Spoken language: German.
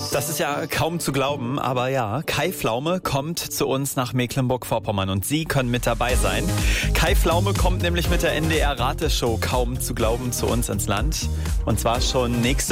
Das ist ja kaum zu glauben, aber ja, Kai Pflaume kommt zu uns nach Mecklenburg-Vorpommern und Sie können mit dabei sein. Kai Pflaume kommt nämlich mit der NDR-Rateshow kaum zu glauben zu uns ins Land und zwar schon nächste